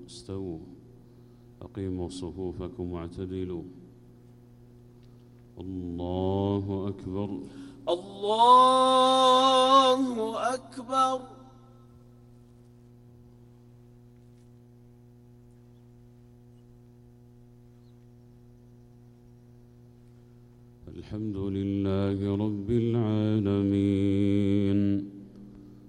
استووا أقيموا صفوفكم واعتدلوا. الله أكبر. الله أكبر. الحمد لله رب العالمين